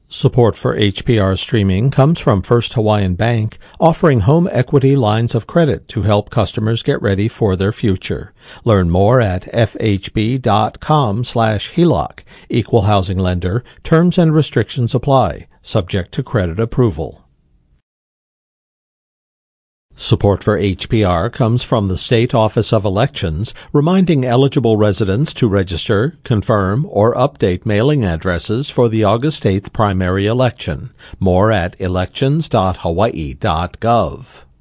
Support for HPR streaming comes from First Hawaiian Bank, offering home equity lines of credit to help customers get ready for their future. Learn more at fhb.com/HELOC. Equal housing lender. Terms and restrictions apply. Subject to credit approval. Support for HPR comes from the State Office of Elections, reminding eligible residents to register, confirm, or update mailing addresses for the August 8th primary election. More at elections.hawaii.gov.